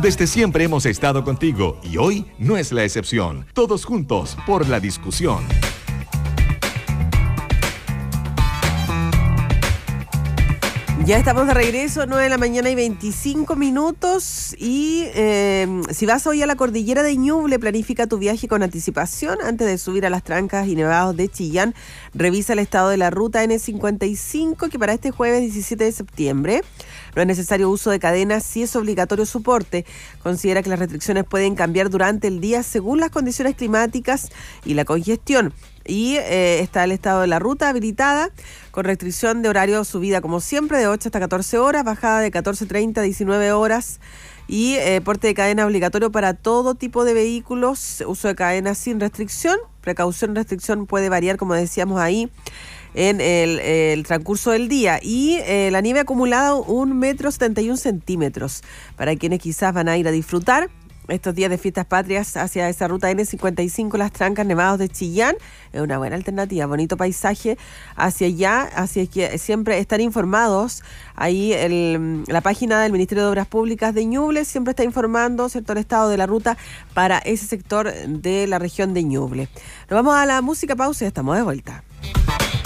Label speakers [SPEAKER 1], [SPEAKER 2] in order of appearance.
[SPEAKER 1] Desde siempre hemos estado contigo y hoy no es la excepción. Todos juntos por la discusión.
[SPEAKER 2] Ya estamos de regreso, 9 de la mañana y 25 minutos. Y si vas hoy a la cordillera de Ñuble, planifica tu viaje con anticipación antes de subir a las trancas y nevados de Chillán. Revisa el estado de la ruta N55, que para este jueves 17 de septiembre no es necesario uso de cadenas, sí es obligatorio su porte. Considera que las restricciones pueden cambiar durante el día según las condiciones climáticas y la congestión. Y está el estado de la ruta habilitada con restricción de horario, subida como siempre de 8 hasta 14 horas, bajada de 14:30 a 19 horas y porte de cadena obligatorio para todo tipo de vehículos, uso de cadena sin restricción, precaución, restricción puede variar como decíamos ahí en el transcurso del día. Y la nieve acumulada 1,71 metros para quienes quizás van a ir a disfrutar estos días de fiestas patrias hacia esa ruta N55, las trancas, nevados de Chillán. Es una buena alternativa, bonito paisaje hacia allá, así que siempre estar informados. Ahí la página del Ministerio de Obras Públicas de Ñuble siempre está informando, ¿cierto?, el estado de la ruta para ese sector de la región de Ñuble. Nos vamos a la música, pausa y estamos de vuelta.